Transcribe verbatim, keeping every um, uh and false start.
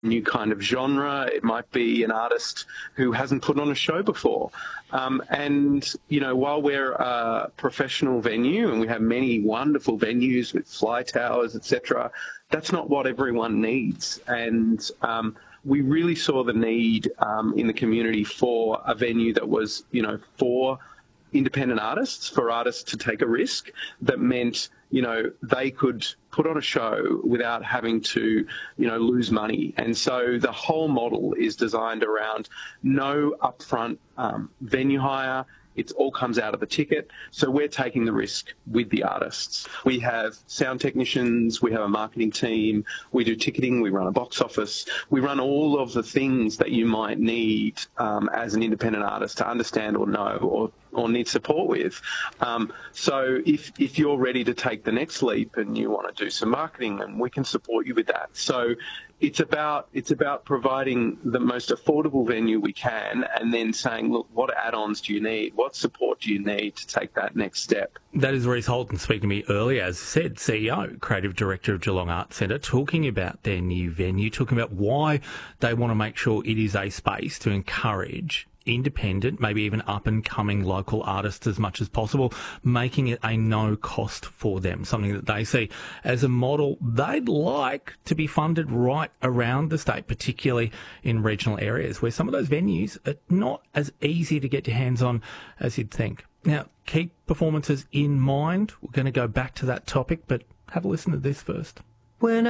new kind of genre. It might be an artist who hasn't put on a show before. Um, and, you know, while we're a professional venue and we have many wonderful venues with fly towers, et cetera, that's not what everyone needs. And um, we really saw the need um, in the community for a venue that was, you know, for independent artists, for artists to take a risk that meant, you know, they could put on a show without having to, you know, lose money. And so the whole model is designed around no upfront um, venue hire. It all comes out of the ticket. So we're taking the risk with the artists. We have sound technicians, we have a marketing team, we do ticketing, we run a box office, we run all of the things that you might need um, as an independent artist to understand or know or or need support with. Um, so if if you're ready to take the next leap and you want to do some marketing, and we can support you with that. So it's about it's about providing the most affordable venue we can, and then saying, look, what add-ons do you need? What support do you need to take that next step? That is Reece Holton speaking to me earlier, as I said, C E O, Creative Director of Geelong Arts Centre, talking about their new venue, talking about why they want to make sure it is a space to encourage independent, maybe even up-and-coming local artists as much as possible, making it a no-cost for them, something that they see as a model they'd like to be funded right around the state, particularly in regional areas where some of those venues are not as easy to get your hands on as you'd think. Now, keep performances in mind. We're going to go back to that topic, but have a listen to this first. When